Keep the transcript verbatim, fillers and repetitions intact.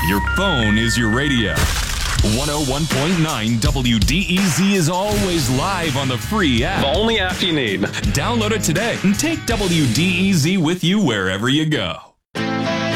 Your phone is your radio. one oh one point nine W D E Z is always live on the free app. The only app you need. Download it today and take W D E Z with you wherever you go.